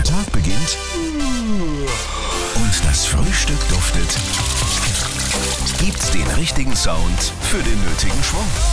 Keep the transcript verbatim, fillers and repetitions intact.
Tag beginnt und das Frühstück duftet, gibt's den richtigen Sound für den nötigen Schwung.